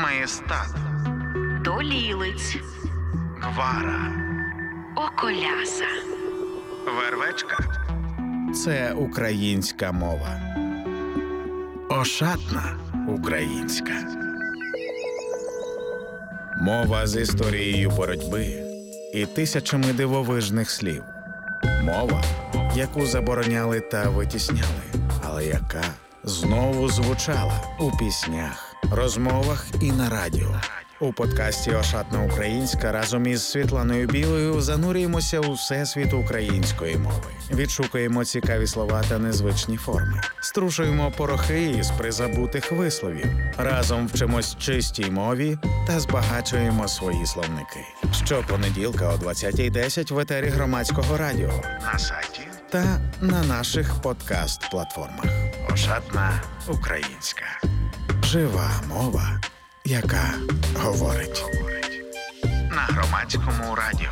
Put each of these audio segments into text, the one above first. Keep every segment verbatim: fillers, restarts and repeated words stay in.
Маєстат, Долілиць, Гвара, Околяса, Вервечка – це українська мова. Ошатна українська. Мова з історією боротьби і тисячами дивовижних слів. Мова, яку забороняли та витісняли, але яка знову звучала у піснях, розмовах і на радіо. У подкасті «Ошатна українська» разом із Світланою Білою занурюємося у всесвіт української мови. Відшукуємо цікаві слова та незвичні форми. Струшуємо порохи із призабутих висловів. Разом вчимось чистій мові та збагачуємо свої словники. Щопонеділка о двадцятій десять в етері Громадського радіо, на сайті та на наших подкаст-платформах. «Ошатна українська». Жива мова, яка говорить. На Громадському радіо.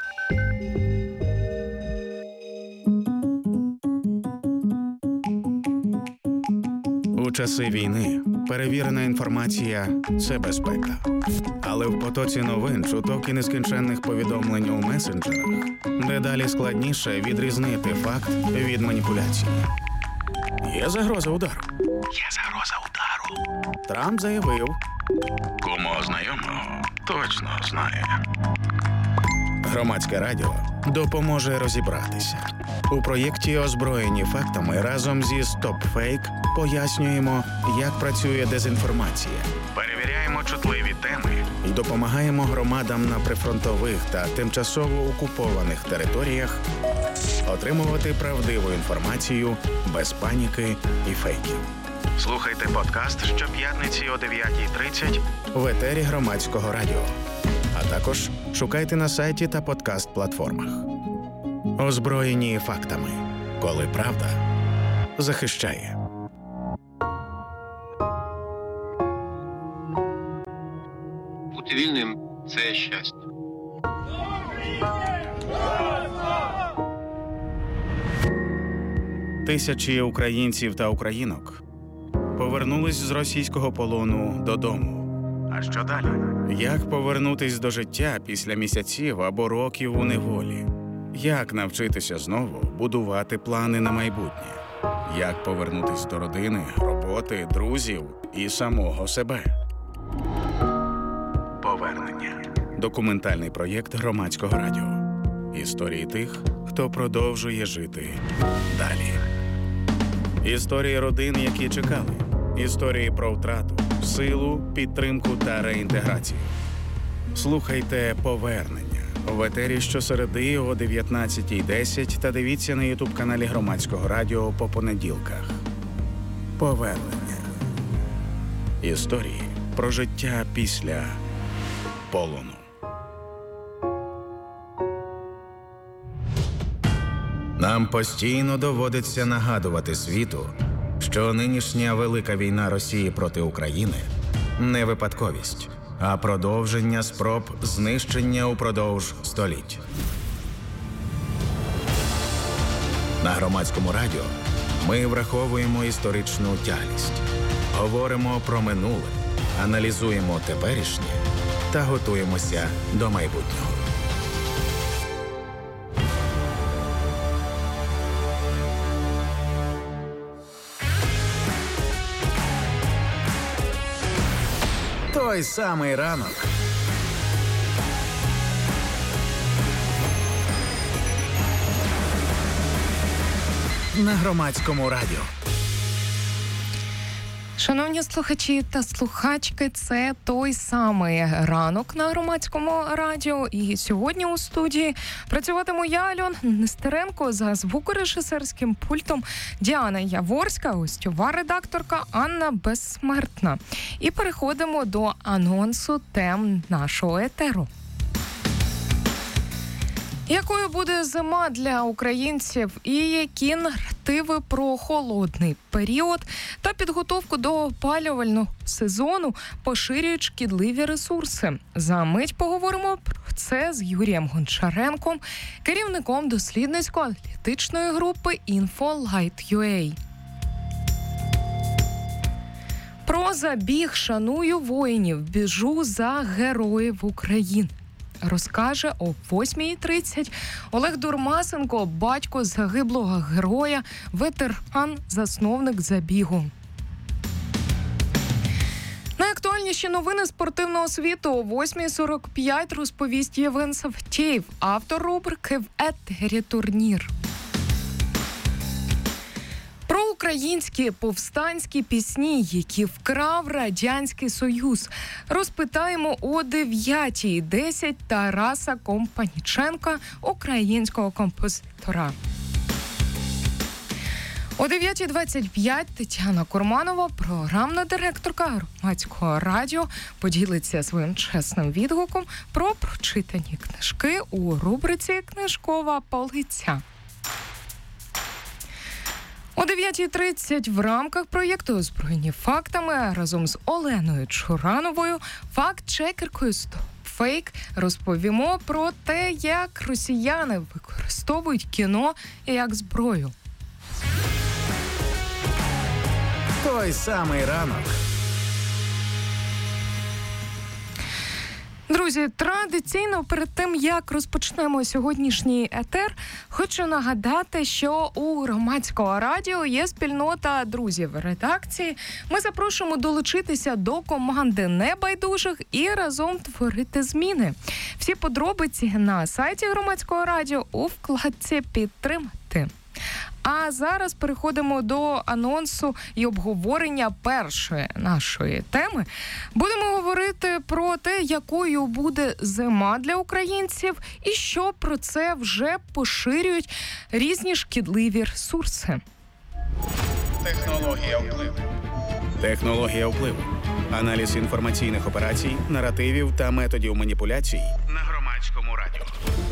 У часи війни перевірена інформація – це безпека. Але в потоці новин, чуток і нескінченних повідомлень у месенджерах дедалі складніше відрізнити факт від маніпуляції. Є загроза удару. Є загроза удару. Трамп заявив. Кому знайомого точно знає. Громадське радіо допоможе розібратися. У проєкті «Озброєні фактами» разом зі «Стоп-фейк» пояснюємо, як працює дезінформація. Перевіряємо чутливі теми і допомагаємо громадам на прифронтових та тимчасово окупованих територіях отримувати правдиву інформацію без паніки і фейків. Слухайте подкаст щоп'ятниці о дев'ятій тридцять в етері Громадського радіо. А також шукайте на сайті та подкаст-платформах. Озброєні фактами. Коли правда захищає. Бути вільним – це щастя. Тисячі українців та українок повернулись з російського полону додому. А що далі? Як повернутись до життя після місяців або років у неволі? Як навчитися знову будувати плани на майбутнє? Як повернутись до родини, роботи, друзів і самого себе? Повернення. Документальний проєкт Громадського радіо. Історії тих, хто продовжує жити далі. Історії родин, які чекали. Історії про втрату, силу, підтримку та реінтеграцію. Слухайте «Повернення» в етері щосереди о дев'ятнадцятій десять та дивіться на ютуб-каналі Громадського радіо по понеділках. Повернення. Історії про життя після полону. Нам постійно доводиться нагадувати світу, що нинішня велика війна Росії проти України – не випадковість, а продовження спроб знищення упродовж століть. На Громадському радіо ми враховуємо історичну тяглість, говоримо про минуле, аналізуємо теперішнє та готуємося до майбутнього. Той самий ранок. На Громадському радіо. Шановні слухачі та слухачки, це той самий ранок на Громадському радіо. І сьогодні у студії працюватиму я, Альона Нестеренко, за звукорежисерським пультом Діана Яворська, гостьова редакторка Анна Безсмертна. І переходимо до анонсу тем нашого етеру. Якою буде зима для українців і які наративи про холодний період та підготовку до опалювального сезону поширюють шкідливі ресурси? За мить поговоримо про це з Юрієм Гончаренком, керівником дослідницько-аналітичної групи InfoLight.ua. Про забіг «Шаную воїнів, біжу за героїв України» розкаже о восьмій тридцять Олег Дурмасенко, батько загиблого героя, ветеран, засновник забігу. Найактуальніші новини спортивного світу о восьмій сорок п'ять розповість Євген Савтєєв, автор рубрики «В етері турнір». Про українські повстанські пісні, які вкрав Радянський Союз, розпитаємо о дев'ятій десять Тараса Компаніченка, українського композитора. О дев'ятій двадцять п'ять Тетяна Курманова, програмна директорка Громадського радіо, поділиться своїм чесним відгуком про прочитані книжки у рубриці «Книжкова полиця». О дев'ятій тридцять в рамках проєкту «Озброєні фактами» разом з Оленою Чурановою, факт-чекеркою «Стопфейк» розповімо про те, як росіяни використовують кіно як зброю. Той самий ранок. Друзі, традиційно перед тим, як розпочнемо сьогоднішній етер, хочу нагадати, що у Громадського радіо є спільнота друзів редакції. Ми запрошуємо долучитися до команди небайдужих і разом творити зміни. Всі подробиці на сайті Громадського радіо у вкладці «Підтримати». А зараз переходимо до анонсу і обговорення першої нашої теми. Будемо говорити про те, якою буде зима для українців і що про це вже поширюють різні шкідливі ресурси. Технологія впливу. Технологія впливу. Аналіз інформаційних операцій, наративів та методів маніпуляцій на Громадському радіо.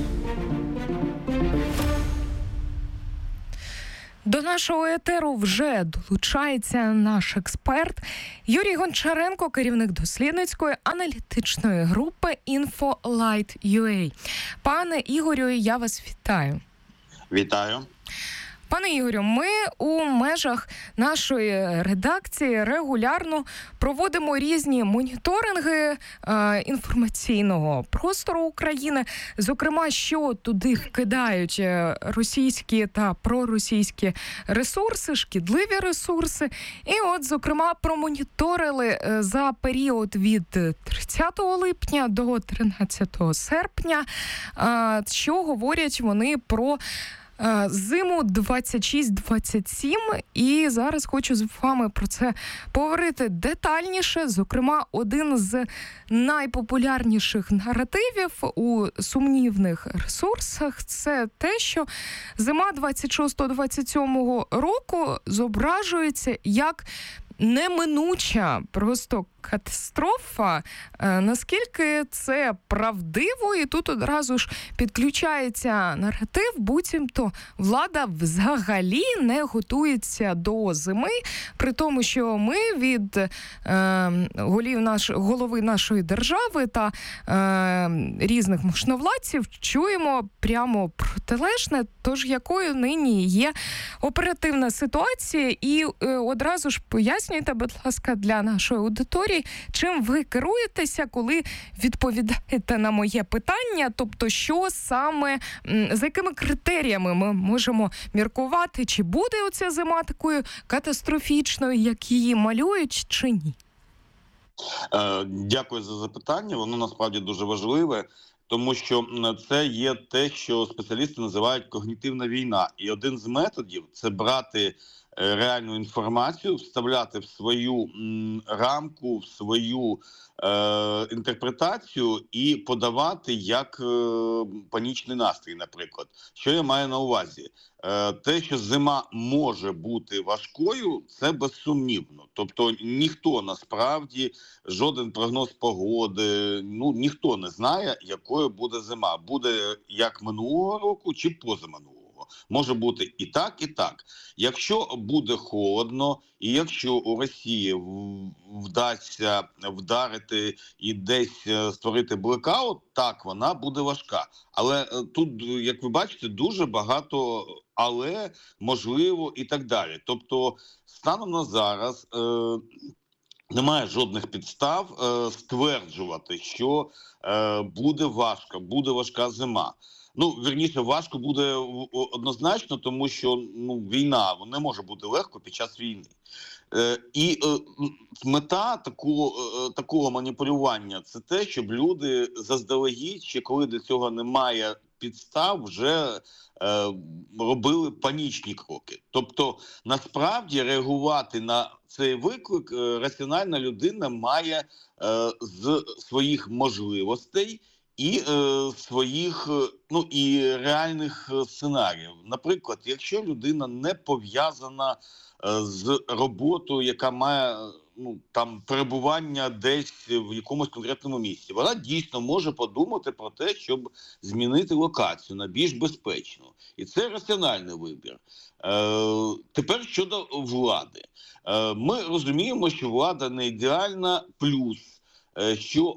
До нашого етеру вже долучається наш експерт Юрій Гончаренко, керівник дослідницької аналітичної групи InfoLight.ua. Пане Ігорю, я вас вітаю. Вітаю. Пане Ігорю, ми у межах нашої редакції регулярно проводимо різні моніторинги е, інформаційного простору України, зокрема, що туди вкидають російські та проросійські ресурси, шкідливі ресурси. І от, зокрема, промоніторили за період від тридцятого липня до тринадцятого серпня, е, що говорять вони про зиму двадцять шість двадцять сім, і зараз хочу з вами про це поговорити детальніше. Зокрема, один з найпопулярніших наративів у сумнівних ресурсах – це те, що зима двадцять шостого двадцять сьомого року зображується як неминуча просто катастрофа. Наскільки це правдиво? І тут одразу ж підключається наратив, буцімто влада взагалі не готується до зими, при тому, що ми від е, голів наш, голови нашої держави та е, різних можновладців чуємо прямо протилежне, тож якою нині є оперативна ситуація. І е, одразу ж пояснюйте, будь ласка, для нашої аудиторії, чим ви керуєтеся, коли відповідаєте на моє питання, тобто що саме, за якими критеріями ми можемо міркувати, чи буде оця зима такою катастрофічною, як її малюють, чи ні? Дякую за запитання, воно насправді дуже важливе, тому що це є те, що спеціалісти називають когнітивна війна. І один з методів – це брати реальну інформацію, вставляти в свою м, рамку, в свою е, інтерпретацію і подавати як е, панічний настрій, наприклад. Що я маю на увазі? Е, те, що зима може бути важкою, це безсумнівно. Тобто ніхто насправді, жоден прогноз погоди, ну ніхто не знає, якою буде зима. Буде як минулого року чи позаминулого. Може бути і так, і так. Якщо буде холодно, і якщо у Росії вдасться вдарити і десь створити блекаут, так, вона буде важка. Але тут, як ви бачите, дуже багато але, можливо і так далі. Тобто, станом на зараз, е- немає жодних підстав е, стверджувати, що е, буде важко, буде важка зима. Ну, вірніше, важко буде однозначно, тому що ну, війна не може бути легко під час війни. Е, і е, мета такого, е, такого маніпулювання – це те, щоб люди заздалегідь, ще коли до цього немає підстав, вже е, робили панічні кроки. Тобто, насправді, реагувати на цей виклик е, раціональна людина має е, з своїх можливостей і е, своїх ну і реальних сценаріїв. Наприклад, якщо людина не пов'язана е, з роботою, яка має ну там перебування десь в якомусь конкретному місці, вона дійсно може подумати про те, щоб змінити локацію на більш безпечну. І це раціональний вибір. Е, тепер щодо влади. Е, ми розуміємо, що влада не ідеальна, плюс що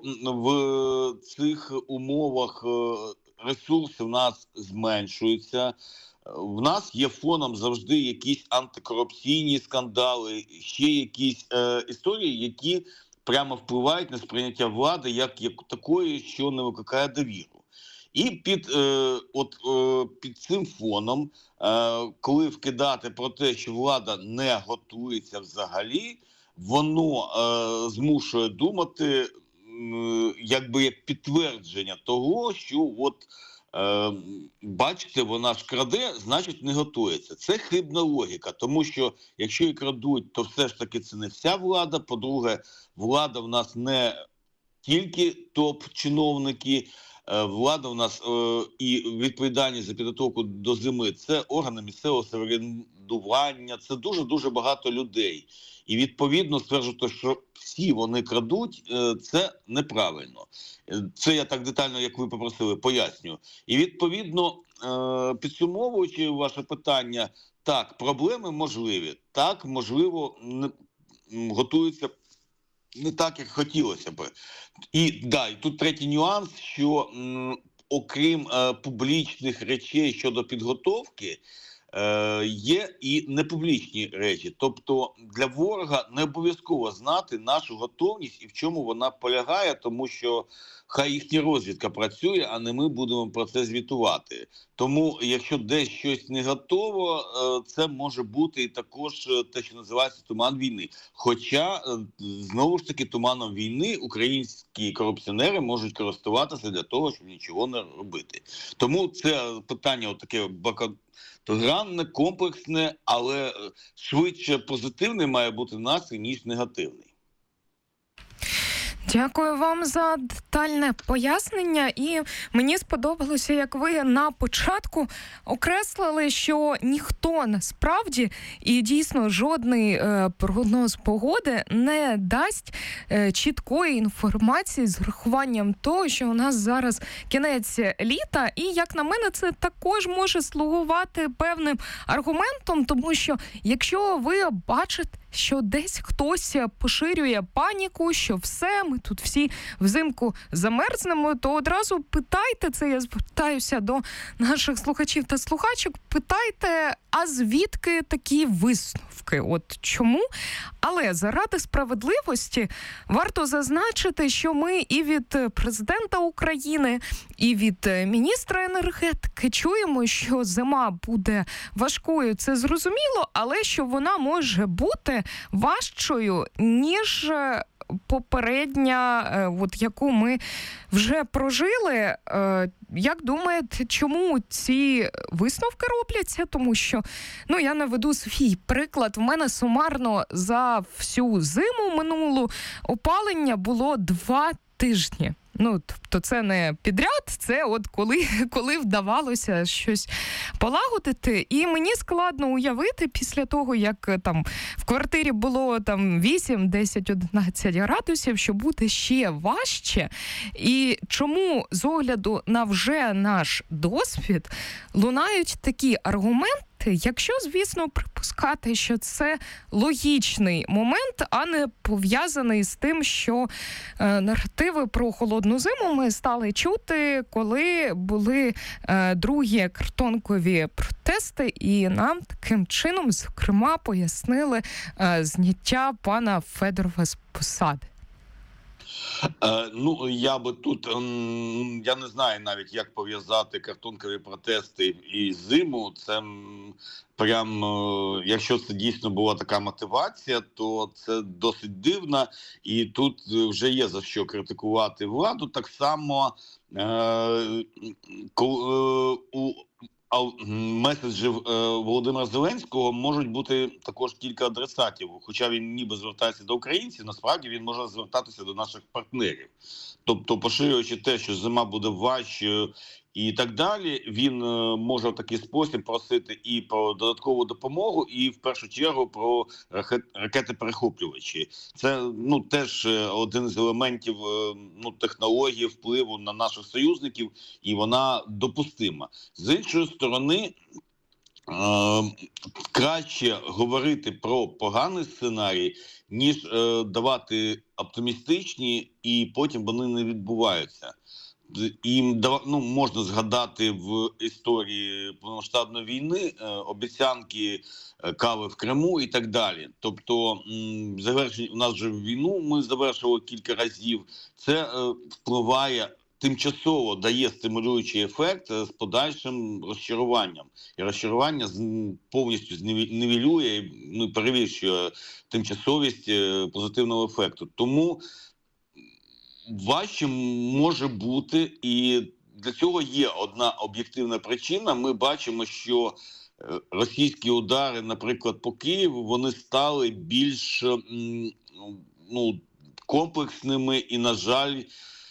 в цих умовах ресурси в нас зменшуються. В нас є фоном завжди якісь антикорупційні скандали, ще якісь е, історії, які прямо впливають на сприйняття влади як, як такої, що не викликає довіру. І під, е, от, е, під цим фоном, е, коли вкидати про те, що влада не готується взагалі, воно е, змушує думати, е, якби як підтвердження того, що от, е, бачите, вона ж краде, значить не готується. Це хибна логіка, тому що якщо і крадуть, то все ж таки це не вся влада. По-друге, влада в нас не тільки топ-чиновники, е, влада в нас е, і відповідальність за підготовку до зими – це органи місцевого самоврядування, це дуже-дуже багато людей. І, відповідно, стверджувати, що всі вони крадуть, це неправильно. Це я так детально, як ви попросили, поясню. І, відповідно, підсумовуючи ваше питання, так, проблеми можливі. Так, можливо, не, готуються не так, як хотілося б. І, да, і тут третій нюанс, що м, окрім е, публічних речей щодо підготовки, є і непублічні речі. Тобто для ворога не обов'язково знати нашу готовність і в чому вона полягає, тому що хай їхня розвідка працює, а не ми будемо про це звітувати. Тому якщо десь щось не готово, це може бути і також те, що називається туман війни. Хоча, знову ж таки, туманом війни українські корупціонери можуть користуватися для того, щоб нічого не робити. Тому це питання таке багатогранне, комплексне, але швидше позитивний має бути настрій, ніж негативний. Дякую вам за детальне пояснення. І мені сподобалося, як ви на початку окреслили, що ніхто насправді і дійсно жодний е, прогноз погоди не дасть е, чіткої інформації з урахуванням того, що у нас зараз кінець літа. І, як на мене, це також може слугувати певним аргументом, тому що якщо ви бачите, що десь хтось поширює паніку, що все, ми тут всі взимку замерзнемо, то одразу питайте, це я звертаюся до наших слухачів та слухачок, питайте, а звідки такі висновки? От чому? Але заради справедливості варто зазначити, що ми і від президента України, і від міністра енергетики чуємо, що зима буде важкою, це зрозуміло, але що вона може бути важчою, ніж попередня, от яку ми вже прожили. Як думаєте, чому ці висновки робляться? Тому що, ну, я наведу свій приклад. В мене сумарно за всю зиму минулу опалення було два тижні. Ну, тобто це не підряд, це от коли, коли вдавалося щось полагодити. І мені складно уявити після того, як там в квартирі було там вісім, десять, одинадцять градусів, що буде ще важче. І чому з огляду на вже наш досвід лунають такі аргументи, Якщо, звісно, припускати, що це логічний момент, а не пов'язаний з тим, що е, наративи про холодну зиму ми стали чути, коли були е, другі картонкові протести, і нам таким чином, зокрема, пояснили е, зняття пана Федорова з посади. Е, ну, я би тут, ем, я не знаю навіть, як пов'язати картонкові протести і зиму. Це м, прям, е, якщо це дійсно була така мотивація, то це досить дивно. І тут вже є за що критикувати владу. Так само е, коли, е, у А меседжів е, Володимира Зеленського можуть бути також кілька адресатів. Хоча він ніби звертається до українців, насправді він може звертатися до наших партнерів. Тобто, поширюючи те, що зима буде важчою і так далі, він е, може в такий спосіб просити і про додаткову допомогу, і в першу чергу про ракет, ракети-перехоплювачі. Це ну теж один з елементів е, ну технології впливу на наших союзників, і вона допустима. З іншої сторони, е, краще говорити про поганий сценарій, ніж е, давати оптимістичні, і потім вони не відбуваються. І ну, можна згадати в історії повномасштабної війни е, обіцянки е, кави в Криму і так далі. Тобто, м, завершення у нас вже війну ми завершили кілька разів. Це е, впливає тимчасово, дає стимулюючий ефект з подальшим розчаруванням. І розчарування повністю знівелює, ну, перевищує тимчасовість е, позитивного ефекту. Тому важче може бути, і для цього є одна об'єктивна причина. Ми бачимо, що російські удари, наприклад, по Києву, вони стали більш ну, комплексними і, на жаль,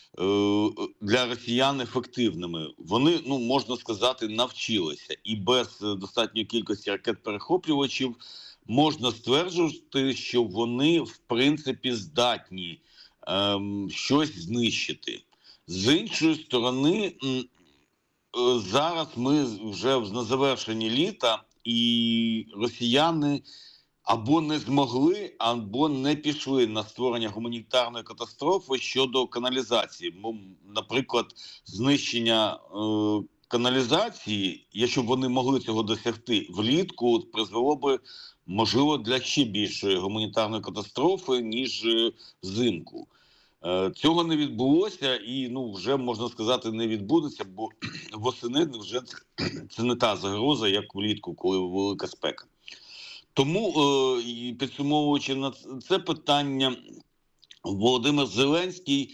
для росіян ефективними. Вони, ну, можна сказати, навчилися. І без достатньої кількості ракет-перехоплювачів можна стверджувати, що вони, в принципі, здатні ем, щось знищити. З іншої сторони, зараз ми вже на завершенні літа, і росіяни або не змогли, або не пішли на створення гуманітарної катастрофи щодо каналізації. Наприклад, знищення е, каналізації, якщо б вони могли цього досягти влітку, призвело би, можливо, для ще більшої гуманітарної катастрофи, ніж взимку. Е, цього не відбулося і, ну, вже, можна сказати, не відбудеться, бо восени вже це не та загроза, як влітку, коли велика спека. Тому, е, підсумовуючи на це питання, Володимир Зеленський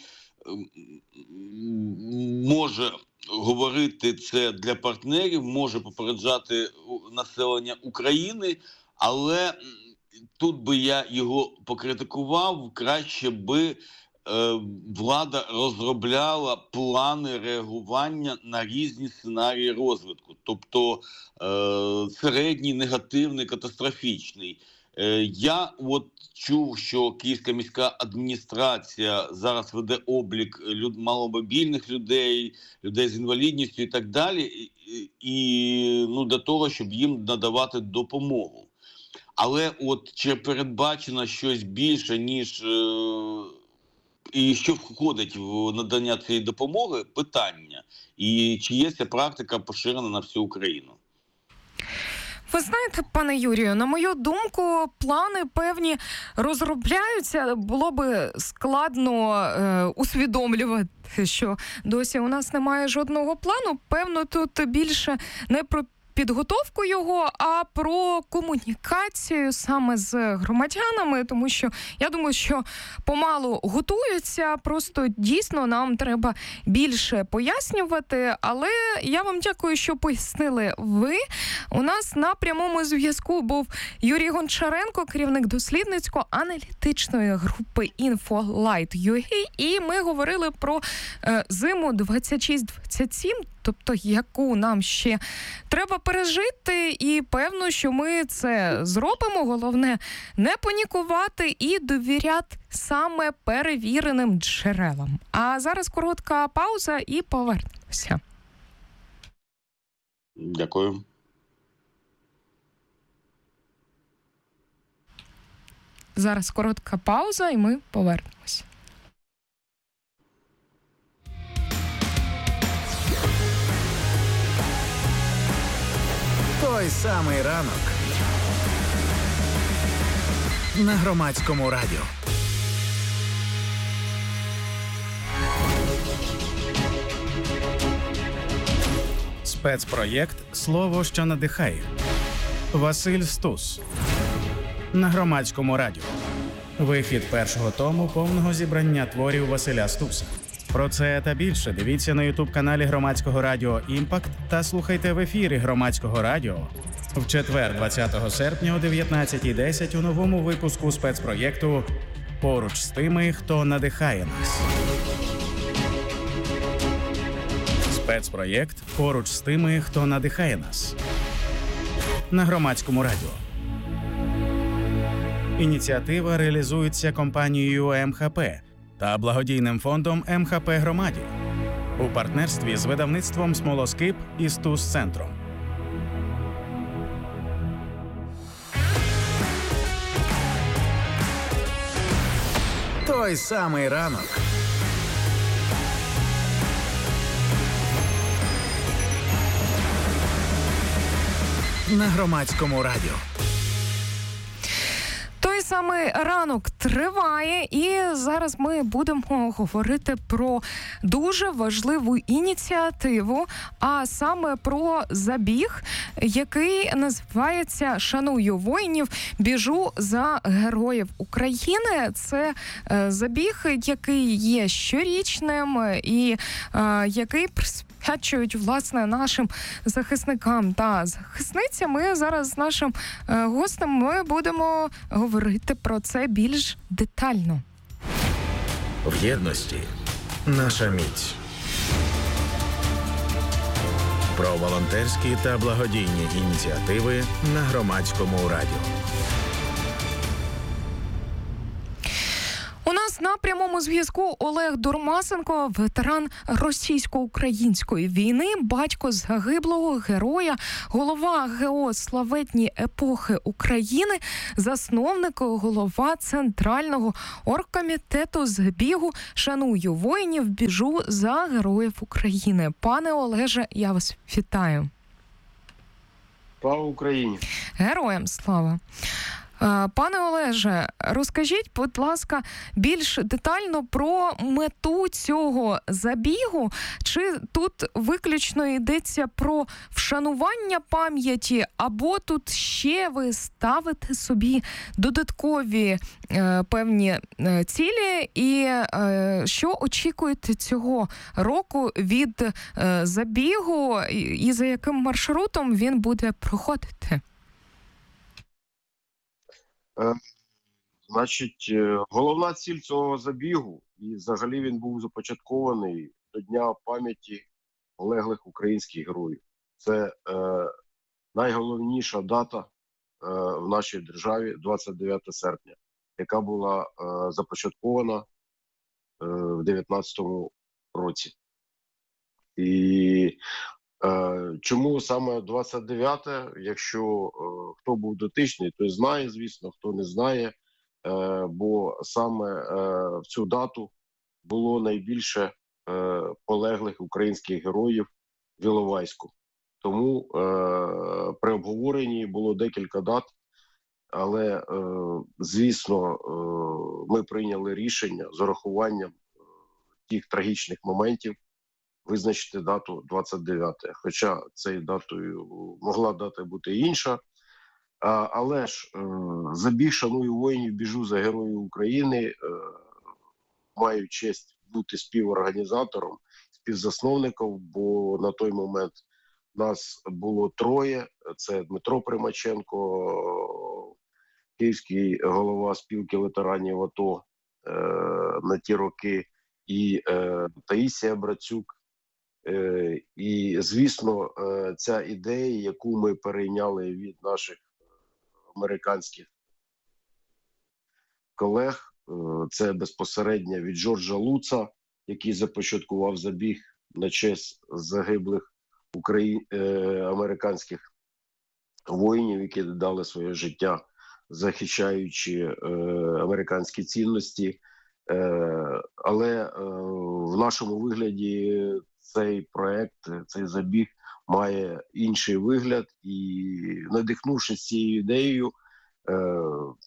може говорити це для партнерів, може попереджати населення України, але тут би я його покритикував, краще би е, влада розробляла плани реагування на різні сценарії розвитку, тобто е, середній, негативний, катастрофічний. Е, я от чув, що Київська міська адміністрація зараз веде облік люд, маломобільних людей, людей з інвалідністю і так далі, і, і ну, для того, щоб їм надавати допомогу. Але от чи передбачено щось більше, ніж е, і що входить в надання цієї допомоги, питання. І чи є ця практика поширена на всю Україну? Ви знаєте, пане Юрію, на мою думку, плани певні розробляються. Було би складно е, усвідомлювати, що досі у нас немає жодного плану. Певно, тут більше не про підготовку його, а про комунікацію саме з громадянами, тому що я думаю, що помалу готуються, просто дійсно нам треба більше пояснювати, але я вам дякую, що пояснили ви. У нас на прямому зв'язку був Юрій Гончаренко, керівник дослідницько-аналітичної групи InfoLight.ua, і ми говорили про е, зиму двадцять шість двадцять сім, тобто яку нам ще треба пережити, і певно, що ми це зробимо. Головне не панікувати і довіряти саме перевіреним джерелам. А зараз коротка пауза і повернемося. Дякую. Зараз коротка пауза, і ми повернемось. Той самий ранок на Громадському радіо. Спецпроєкт «Слово, що надихає». Василь Стус. На Громадському радіо. Вихід першого тому повного зібрання творів Василя Стуса. Про це та більше дивіться на ютуб-каналі Громадського радіо «Імпакт» та слухайте в ефірі Громадського радіо в четвер, двадцятого серпня о дев'ятнадцятій десять у новому випуску спецпроєкту «Поруч з тими, хто надихає нас». Спецпроєкт «Поруч з тими, хто надихає нас» на Громадському радіо. Ініціатива реалізується компанією ем ха пе та благодійним фондом ем ха пе Громаді у партнерстві з видавництвом «Смолоскип» і «Стус-центром». Той самий ранок на Громадському радіо. Той самий ранок триває, і зараз ми будемо говорити про дуже важливу ініціативу, а саме про забіг, який називається «Шаную воїнів, біжу за героїв України». Це е, забіг, який є щорічним і е, який присвячують, власне, нашим захисникам та захисницям. Ми зараз з нашим е, гостем ми будемо говорити про це більш детально. В єдності наша міць. Про волонтерські та благодійні ініціативи на Громадському радіо. У нас на прямому зв'язку Олег Дурмасенко, ветеран російсько-української війни, батько загиблого героя, голова ГО «Славетні епохи України», засновник, голова Центрального оргкомітету забігу «Шаную воїнів, біжу за героїв України». Пане Олеже, я вас вітаю. Слава Україні! Героям слава! Пане Олеже, розкажіть, будь ласка, більш детально про мету цього забігу. Чи тут виключно йдеться про вшанування пам'яті, або тут ще ви ставите собі додаткові е, певні е, цілі? І е, що очікуєте цього року від е, забігу і, і за яким маршрутом він буде проходити? Значить, головна ціль цього забігу, і взагалі він був започаткований до Дня пам'яті полеглих українських героїв. Це е, найголовніша дата е, в нашій державі, двадцять дев'яте серпня, яка була е, започаткована е, в дев'ятнадцятому році. І е, чому саме двадцять дев'яте? Якщо е, хто був дотичний, той знає, звісно, хто не знає, е, бо саме е, в цю дату було найбільше е, полеглих українських героїв в Іловайську. Тому е, при обговоренні було декілька дат, але, е, звісно, е, ми прийняли рішення з урахуванням е, тих трагічних моментів визначити дату двадцять дев'яте. Хоча цією датою могла дата бути інша. А, але ж е, забіг «Шаную воїнів, біжу за героїв України», е, маю честь бути співорганізатором, співзасновником, бо на той момент нас було троє. Це Дмитро Примаченко, київський голова спілки ветеранів АТО е, на ті роки, і е, Таїсія Брацюк. Е, і, звісно, е, ця ідея, яку ми перейняли від наших американських колег, е, це безпосередньо від Джорджа Луца, який започаткував забіг на честь загиблих Украї... е, американських воїнів, які дали своє життя захищаючи е, американські цінності. Е, але е, в нашому вигляді цей проект, цей забіг має інший вигляд, і надихнувшись цією ідеєю, е,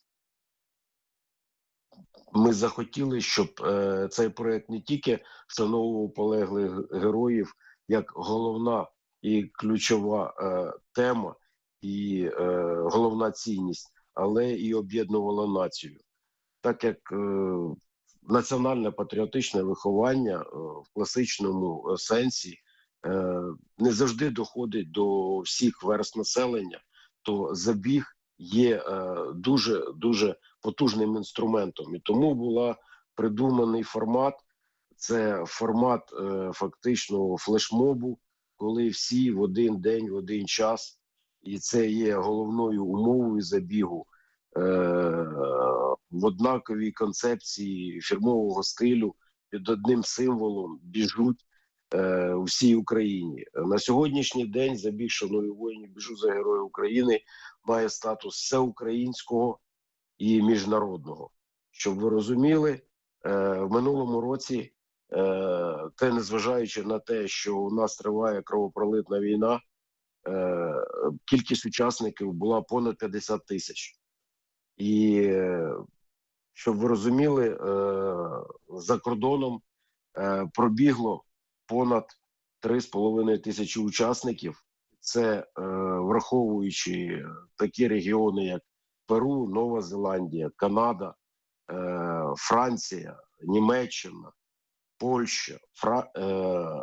ми захотіли, щоб е, цей проект не тільки вшановував полеглих героїв як головна і ключова е, тема і е, головна цінність, але і об'єднувала націю. Так як е, національне патріотичне виховання е, в класичному сенсі е, не завжди доходить до всіх верств населення, то забіг є е, дуже дуже потужним інструментом. І тому була придуманий формат. Це формат е, фактично флешмобу, коли всі в один день, в один час, і це є головною умовою забігу, е, в однаковій концепції фірмового стилю, під одним символом біжуть е, у всій Україні. На сьогоднішній день забіг «Шаную воїнів, біжу за Героя України» має статус всеукраїнського і міжнародного. Щоб ви розуміли, е, в минулому році, е, те незважаючи на те, що у нас триває кровопролитна війна, е, кількість учасників була понад п'ятдесят тисяч. І е, щоб ви розуміли, е, за кордоном е, пробігло понад три з половиною тисячі учасників. Це е, враховуючи такі регіони, як Перу, Нова Зеландія, Канада, е, Франція, Німеччина, Польща, Фра... е,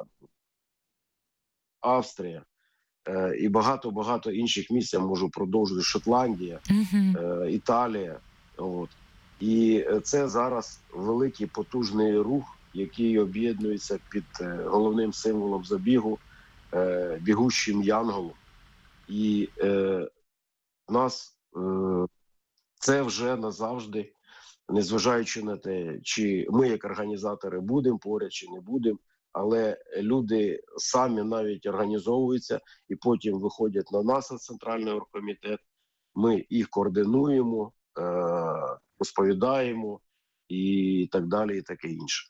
Австрія е, і багато-багато інших місць, я можу продовжити, Шотландія, е, Італія. От. І це зараз великий потужний рух, який об'єднується під е, головним символом забігу, е, бігущим янголом. І е, нас е, це вже назавжди, незважаючи на те, чи ми як організатори будемо поряд, чи не будемо, але люди самі навіть організовуються і потім виходять на нас, на Центральний оргкомітет, ми їх координуємо, е, розповідаємо і так далі, і таке інше.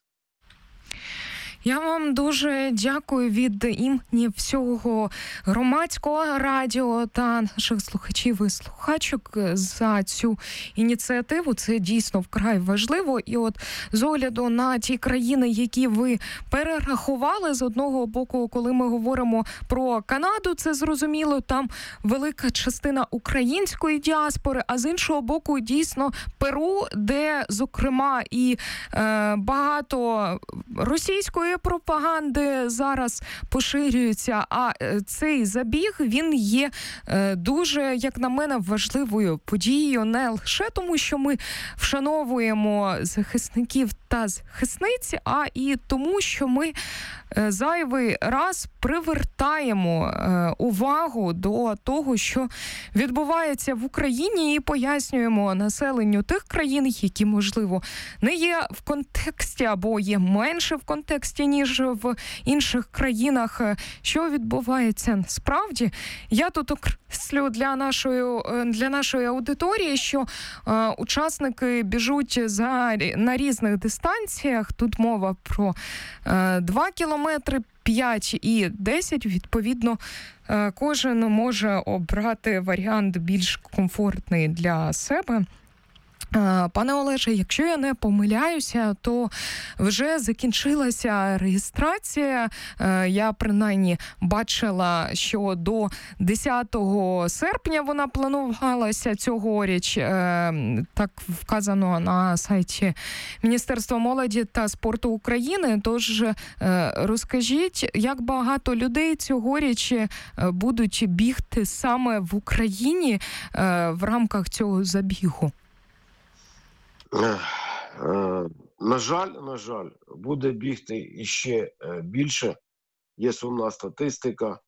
Я вам дуже дякую від імені всього громадського радіо та наших слухачів і слухачок за цю ініціативу. Це дійсно вкрай важливо. І от з огляду на ті країни, які ви перерахували, з одного боку, коли ми говоримо про Канаду, це зрозуміло, там велика частина української діаспори, а з іншого боку, дійсно, Перу, де, зокрема, і е, багато російської пропаганди зараз поширюється, а цей забіг, він є дуже, як на мене, важливою подією не лише тому, що ми вшановуємо захисників та захисниць, а і тому, що ми зайвий раз привертаємо увагу до того, що відбувається в Україні, і пояснюємо населенню тих країн, які, можливо, не є в контексті або є менше в контексті, ніж в інших країнах, що відбувається насправді. Я тут окреслю для нашої, для нашої аудиторії, що е, учасники біжуть за, на різних дистанціях. Тут мова про е, два кілометри, п'ять і десять. Відповідно, е, кожен може обрати варіант більш комфортний для себе. Пане Олеже, якщо я не помиляюся, то вже закінчилася реєстрація. Я, принаймні, бачила, що до десятого серпня вона планувалася цьогоріч. Так вказано на сайті Міністерства молоді та спорту України. Тож розкажіть, як багато людей цьогоріч будуть бігти саме в Україні в рамках цього забігу? На жаль, на жаль, буде бігти іще більше. Є сумна статистика.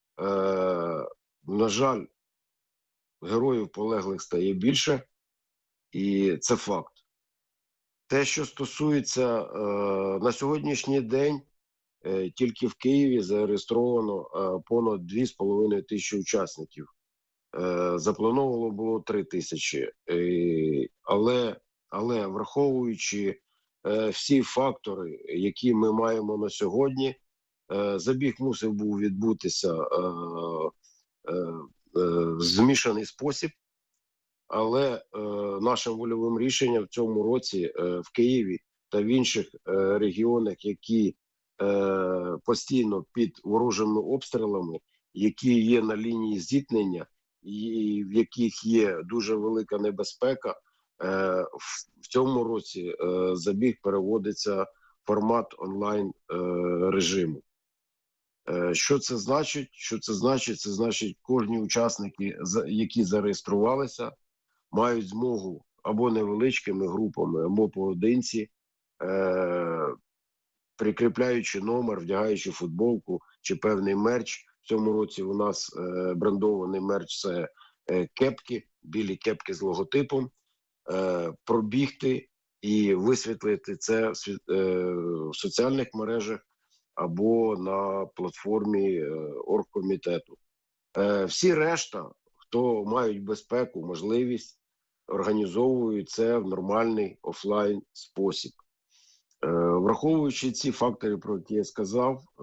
На жаль, героїв полеглих стає більше, і це факт. Те, що стосується на сьогоднішній день, тільки в Києві зареєстровано понад дві з половиною тисячі учасників Е, заплановано було три тисячі. Е, але, але враховуючи е, всі фактори, які ми маємо на сьогодні, е, забіг мусив був відбутися е, е, е, в змішаний спосіб. Але е, нашим вольовим рішенням в цьому році е, в Києві та в інших е, регіонах, які е, постійно під ворожими обстрілами, які є на лінії зіткнення, і в яких є дуже велика небезпека, е, в, в цьому році е, забіг переводиться в формат онлайн е, режиму. Е, що це значить? Що це значить? Це значить, кожні учасники, які зареєструвалися, мають змогу або невеличкими групами, або поодинці, е- прикріпляючи номер, вдягаючи футболку чи певний мерч. В цьому році у нас е- брендований мерч – це е- кепки, білі кепки з логотипом, е- пробігти і висвітлити це в, е- в соціальних мережах або на платформі е- оргкомітету. Е- всі решта, хто мають безпеку, можливість, організовують це в нормальний офлайн спосіб. Е, враховуючи ці фактори, про які я сказав, е,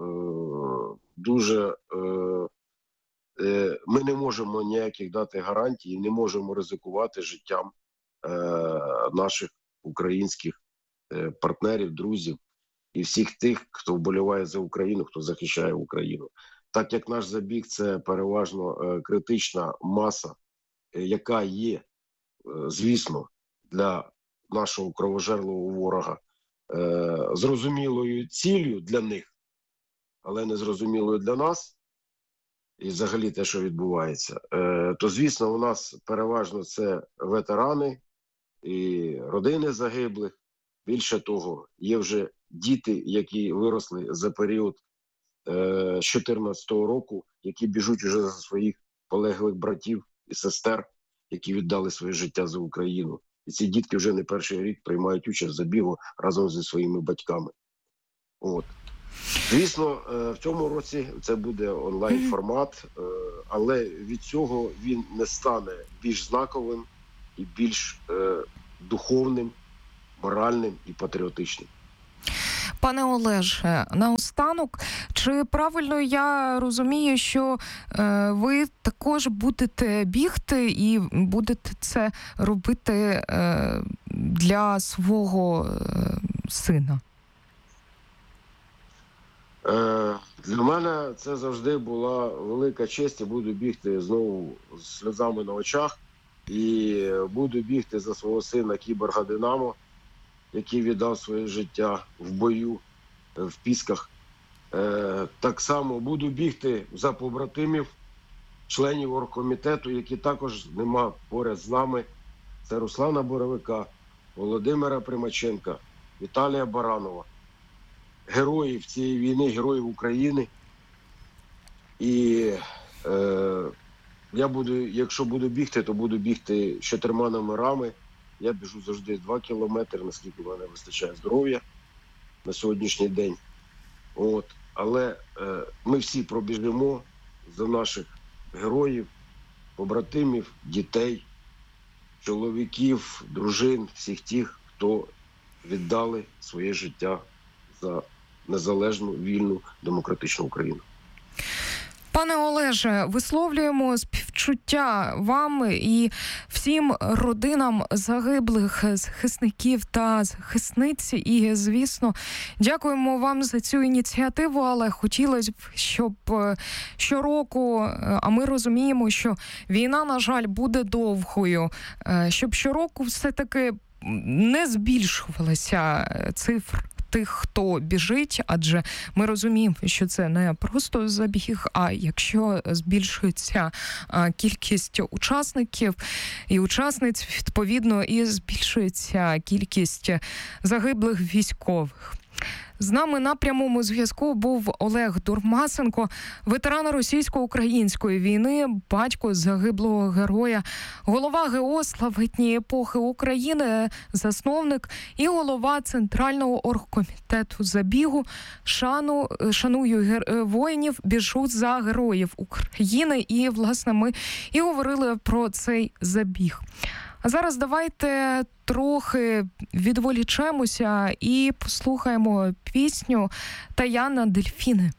дуже е, е, ми не можемо ніяких дати гарантій, не можемо ризикувати життям е, наших українських е, партнерів, друзів і всіх тих, хто вболіває за Україну, хто захищає Україну. Так як наш забіг – це переважно е, критична маса, е, яка є, звісно, для нашого кровожерливого ворога е, зрозумілою ціллю для них, але не зрозумілою для нас, і взагалі те, що відбувається, е, то, звісно, у нас переважно це ветерани і родини загиблих. Більше того, є вже діти, які виросли за період е, з чотирнадцятого року, які біжуть уже за своїх полеглих братів і сестер, які віддали своє життя за Україну. І ці дітки вже не перший рік приймають участь в забігу разом зі своїми батьками. От. Звісно, в цьому році це буде онлайн-формат, але від цього він не стане більш знаковим і більш духовним, моральним і патріотичним. Пане Олеже, наостанок, чи правильно я розумію, що е, ви також будете бігти і будете це робити е, для свого е, сина? Е, для мене це завжди була велика честь. Я буду бігти знову з сльозами на очах і буду бігти за свого сина кіборга Динамо, який віддав своє життя в бою, в Пісках. Е, так само буду бігти за побратимів, членів оргкомітету, які також нема поряд з нами. Це Руслана Боровика, Володимира Примаченка, Віталія Баранова. Героїв цієї війни, героїв України. І е, я буду, якщо буду бігти, то буду бігти з чотирма номерами. Я біжу завжди два кілометри, наскільки в мене вистачає здоров'я на сьогоднішній день. От. Але е, ми всі пробіжимо за наших героїв, побратимів, дітей, чоловіків, дружин, всіх тих, хто віддали своє життя за незалежну, вільну, демократичну Україну. Пане Олеже, висловлюємо співчуття вам і всім родинам загиблих захисників та захисниць. І, звісно, дякуємо вам за цю ініціативу, але хотілося б, щоб щороку, а ми розуміємо, що війна, на жаль, буде довгою, щоб щороку все-таки не збільшувалася цифра тих, хто біжить, адже ми розуміємо, що це не просто забіг, а якщо збільшується а, кількість учасників і учасниць, відповідно, і збільшується кількість загиблих військових. З нами на прямому зв'язку був Олег Дурмасенко, ветеран російсько-української війни, батько загиблого героя, голова ГО славетній епохи України, засновник і голова Центрального оргкомітету забігу. Шану, шаную гер... воїнів, біжу за героїв України. І, власне, ми і говорили про цей забіг. А зараз давайте трохи відволічемося і послухаємо пісню Таяна «Дельфіни».